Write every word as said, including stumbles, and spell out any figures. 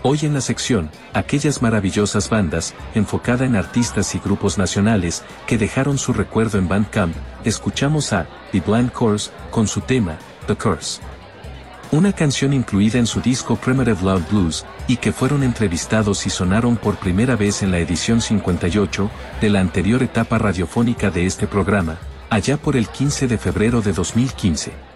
Hoy en la sección, aquellas maravillosas bandas, enfocada en artistas y grupos nacionales, que dejaron su recuerdo en Bandcamp, escuchamos a The Blind Chorus, con su tema, The Curse. Una canción incluida en su disco Primitive Loud Blues, y que fueron entrevistados y sonaron por primera vez en la edición cincuenta y ocho, de la anterior etapa radiofónica de este programa, allá por el quince de febrero de dos mil quince.